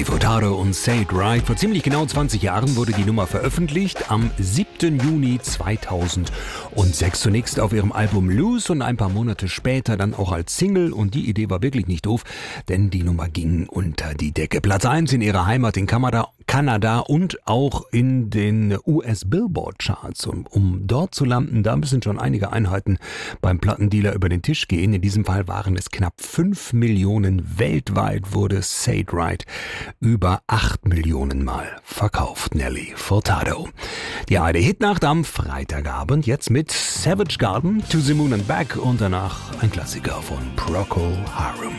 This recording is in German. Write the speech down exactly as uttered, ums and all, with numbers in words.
Nelly Furtado und Say It Right. Vor ziemlich genau zwanzig Jahren wurde die Nummer veröffentlicht, am siebten Juni zweitausendsechs. Zunächst auf ihrem Album Loose und ein paar Monate später dann auch als Single. Und die Idee war wirklich nicht doof, denn die Nummer ging unter die Decke. Platz eins in ihrer Heimat in Kanada, Kanada und auch in den U S Billboard Charts. Und um dort zu landen, da müssen schon einige Einheiten beim Plattendealer über den Tisch gehen. In diesem Fall waren es knapp fünf Millionen. Weltweit wurde Say It Right über acht Millionen Mal verkauft. Nelly Furtado. Die A R D-Hitnacht am Freitagabend, jetzt mit Savage Garden, To the Moon and Back und danach ein Klassiker von Procol Harum.